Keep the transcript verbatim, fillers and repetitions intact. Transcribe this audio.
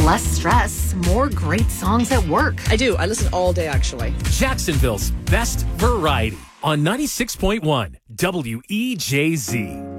Less stress, more great songs at work. I do. I listen all day, actually. Jacksonville's best variety on ninety-six point one W E J Z.